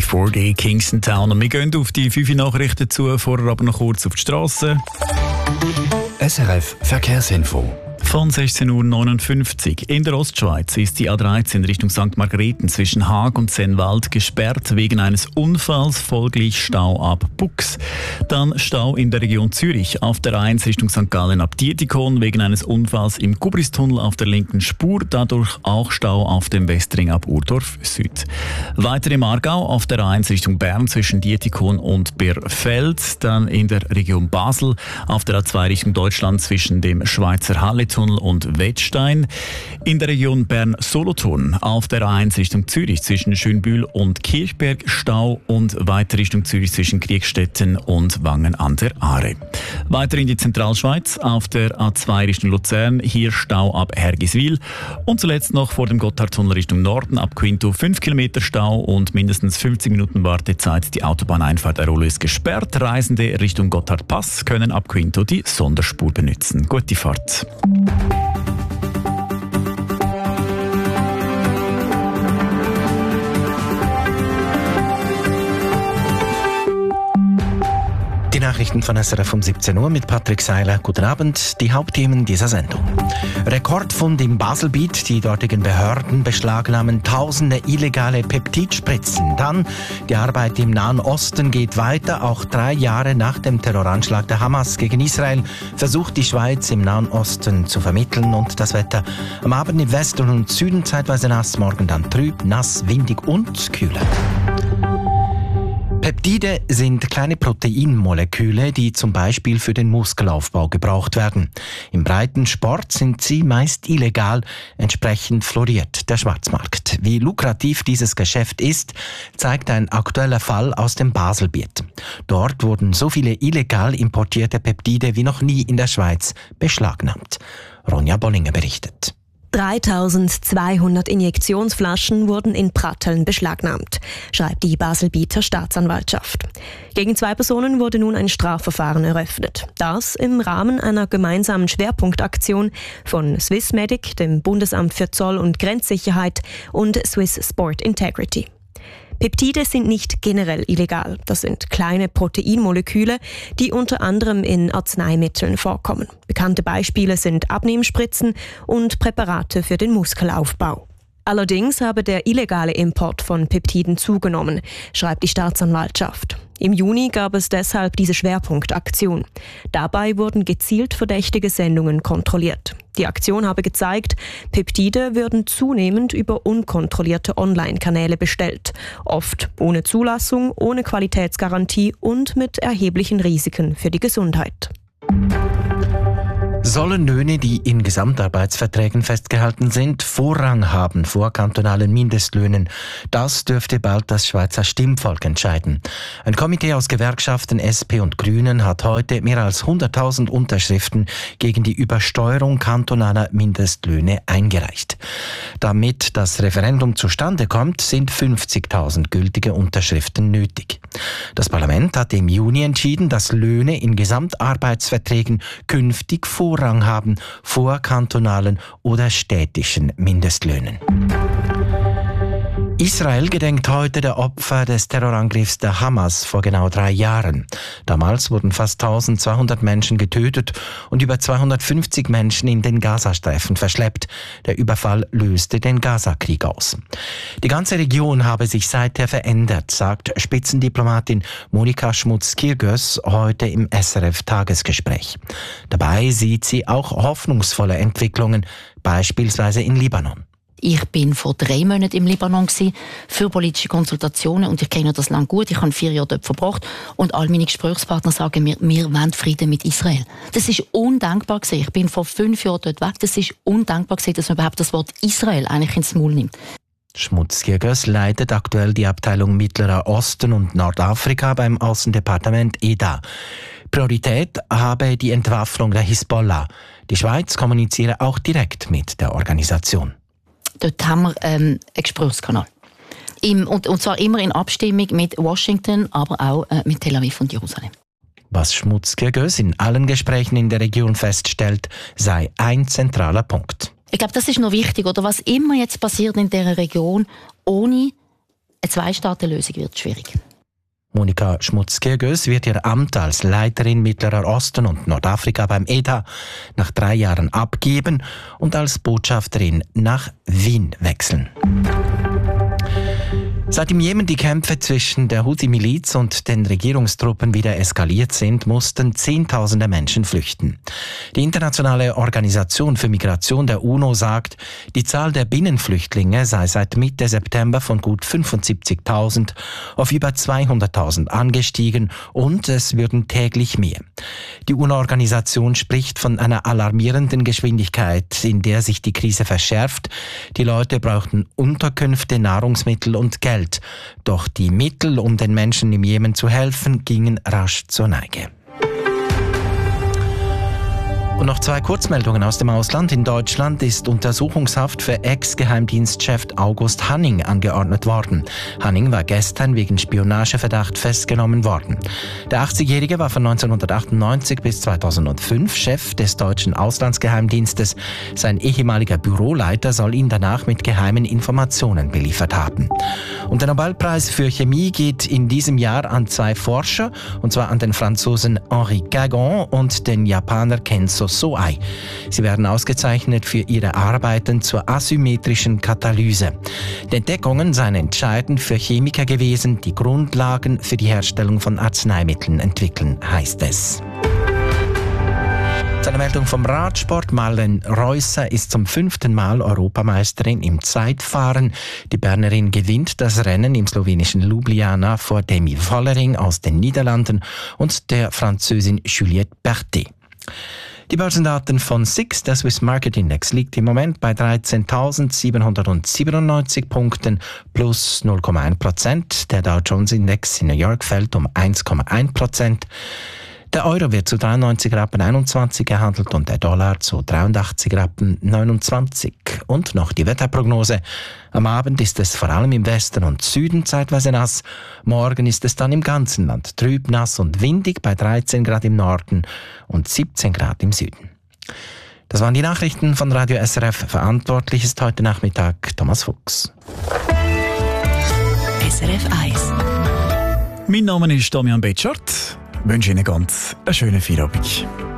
UB40 Kingston Town. Und wir gehen auf die 5 Nachrichten zu, vorher aber noch kurz auf die Straße. SRF Verkehrsinfo. Von 16:59 Uhr. In der Ostschweiz ist die A13 Richtung St. Margrethen zwischen Haag und Sennwald gesperrt wegen eines Unfalls, folglich Stau ab Bux. Dann Stau in der Region Zürich auf der 1 Richtung St. Gallen ab Dietikon wegen eines Unfalls im Gubristunnel auf der linken Spur. Dadurch auch Stau auf dem Westring ab Urdorf Süd. Weiter im Aargau auf der 1 Richtung Bern zwischen Dietikon und Birfeld. Dann in der Region Basel auf der A2 Richtung Deutschland zwischen dem Schweizer Halletunnel und Wettstein. In der Region Bern-Solothurn auf der A1 Richtung Zürich zwischen Schönbühl und Kirchberg Stau und weiter Richtung Zürich zwischen Kriegstetten und Wangen an der Aare. Weiter in die Zentralschweiz auf der A2 Richtung Luzern, hier Stau ab Hergiswil. Und zuletzt noch vor dem Gotthardtunnel Richtung Norden ab Quinto 5 Kilometer Stau und mindestens 50 Minuten Wartezeit. Die Autobahneinfahrt Airolo ist gesperrt. Reisende Richtung Gotthardpass können ab Quinto die Sonderspur benutzen. Gute Fahrt. Die Nachrichten von SRF um 17 Uhr mit Patrick Seiler. Guten Abend. Die Hauptthemen dieser Sendung. Rekordfund im Baselbiet. Die dortigen Behörden beschlagnahmen tausende illegale Peptidspritzen. Dann die Arbeit im Nahen Osten geht weiter. Auch 3 Jahre nach dem Terroranschlag der Hamas gegen Israel versucht die Schweiz im Nahen Osten zu vermitteln. Und das Wetter am Abend im Westen und Süden zeitweise nass, morgen dann trüb, nass, windig und kühler. Peptide sind kleine Proteinmoleküle, die zum Beispiel für den Muskelaufbau gebraucht werden. Im Breitensport sind sie meist illegal, entsprechend floriert der Schwarzmarkt. Wie lukrativ dieses Geschäft ist, zeigt ein aktueller Fall aus dem Baselbiet. Dort wurden so viele illegal importierte Peptide wie noch nie in der Schweiz beschlagnahmt. Ronja Bollinger berichtet. 3200 Injektionsflaschen wurden in Pratteln beschlagnahmt, schreibt die Baselbieter Staatsanwaltschaft. Gegen 2 Personen wurde nun ein Strafverfahren eröffnet. Das im Rahmen einer gemeinsamen Schwerpunktaktion von Swissmedic, dem Bundesamt für Zoll- und Grenzsicherheit und Swiss Sport Integrity. Peptide sind nicht generell illegal. Das sind kleine Proteinmoleküle, die unter anderem in Arzneimitteln vorkommen. Bekannte Beispiele sind Abnehmspritzen und Präparate für den Muskelaufbau. Allerdings habe der illegale Import von Peptiden zugenommen, schreibt die Staatsanwaltschaft. Im Juni gab es deshalb diese Schwerpunktaktion. Dabei wurden gezielt verdächtige Sendungen kontrolliert. Die Aktion habe gezeigt, Peptide würden zunehmend über unkontrollierte Online-Kanäle bestellt. Oft ohne Zulassung, ohne Qualitätsgarantie und mit erheblichen Risiken für die Gesundheit. Sollen Löhne, die in Gesamtarbeitsverträgen festgehalten sind, Vorrang haben vor kantonalen Mindestlöhnen? Das dürfte bald das Schweizer Stimmvolk entscheiden. Ein Komitee aus Gewerkschaften, SP und Grünen hat heute mehr als 100.000 Unterschriften gegen die Übersteuerung kantonaler Mindestlöhne eingereicht. Damit das Referendum zustande kommt, sind 50.000 gültige Unterschriften nötig. Das Parlament hat im Juni entschieden, dass Löhne in Gesamtarbeitsverträgen künftig Vorrang haben vor kantonalen oder städtischen Mindestlöhnen. Israel gedenkt heute der Opfer des Terrorangriffs der Hamas vor genau 3 Jahren. Damals wurden fast 1200 Menschen getötet und über 250 Menschen in den Gazastreifen verschleppt. Der Überfall löste den Gazakrieg aus. Die ganze Region habe sich seither verändert, sagt Spitzendiplomatin Monika Schmutz-Kirgös heute im SRF-Tagesgespräch. Dabei sieht sie auch hoffnungsvolle Entwicklungen, beispielsweise in Libanon. Ich bin vor 3 Monaten im Libanon für politische Konsultationen und ich kenne das Land gut. Ich habe 4 Jahre dort verbracht und all meine Gesprächspartner sagen mir, wir wollen Frieden mit Israel. Das ist undenkbar gewesen. Ich bin vor 5 Jahren dort weg. Das ist undenkbar gewesen, dass man überhaupt das Wort Israel eigentlich ins Maul nimmt. Schmutz-Kirgös leitet aktuell die Abteilung Mittlerer Osten und Nordafrika beim Außendepartement EDA. Priorität habe die Entwaffnung der Hisbollah. Die Schweiz kommuniziere auch direkt mit der Organisation. Dort haben wir einen Gesprächskanal. Und zwar immer in Abstimmung mit Washington, aber auch mit Tel Aviv und Jerusalem. Was Schmutz-Kirgös in allen Gesprächen in der Region feststellt, sei ein zentraler Punkt. Ich glaube, das ist noch wichtig. Oder was immer jetzt passiert in dieser Region, ohne eine Zwei-Staaten-Lösung wird schwierig. Monika Schmutz-Gergös wird ihr Amt als Leiterin Mittlerer Osten und Nordafrika beim EDA nach 3 Jahren abgeben und als Botschafterin nach Wien wechseln. Seit im Jemen die Kämpfe zwischen der Houthi-Miliz und den Regierungstruppen wieder eskaliert sind, mussten Zehntausende Menschen flüchten. Die Internationale Organisation für Migration der UNO sagt, die Zahl der Binnenflüchtlinge sei seit Mitte September von gut 75.000 auf über 200.000 angestiegen und es würden täglich mehr. Die UNO-Organisation spricht von einer alarmierenden Geschwindigkeit, in der sich die Krise verschärft. Die Leute brauchten Unterkünfte, Nahrungsmittel und Geld. Doch die Mittel, um den Menschen im Jemen zu helfen, gingen rasch zur Neige. Und noch 2 Kurzmeldungen aus dem Ausland. In Deutschland ist Untersuchungshaft für Ex-Geheimdienstchef August Hanning angeordnet worden. Hanning war gestern wegen Spionageverdacht festgenommen worden. Der 80-Jährige war von 1998 bis 2005 Chef des deutschen Auslandsgeheimdienstes. Sein ehemaliger Büroleiter soll ihn danach mit geheimen Informationen beliefert haben. Und der Nobelpreis für Chemie geht in diesem Jahr an 2 Forscher, und zwar an den Franzosen Henri Cagon und den Japaner Kenzo Soai. Sie werden ausgezeichnet für ihre Arbeiten zur asymmetrischen Katalyse. Die Entdeckungen seien entscheidend für Chemiker gewesen, die Grundlagen für die Herstellung von Arzneimitteln entwickeln, heißt es. Eine Meldung vom Radsport. Marlen Reusser ist zum 5. Mal Europameisterin im Zeitfahren. Die Bernerin gewinnt das Rennen im slowenischen Ljubljana vor Demi Vollering aus den Niederlanden und der Französin Juliette Berthet. Die Börsendaten von SIX, der Swiss Market Index, liegt im Moment bei 13.797 Punkten plus 0,1%. Der Dow Jones Index in New York fällt um 1,1%. Der Euro wird zu 93,21 Rappen gehandelt und der Dollar zu 83,29 Rappen. Und noch die Wetterprognose. Am Abend ist es vor allem im Westen und Süden zeitweise nass. Morgen ist es dann im ganzen Land trüb, nass und windig bei 13 Grad im Norden und 17 Grad im Süden. Das waren die Nachrichten von Radio SRF. Verantwortlich ist heute Nachmittag Thomas Fuchs. SRF 1. Mein Name ist Damian Betschart. Ich wünsche Ihnen ganz einen schönen Feierabend.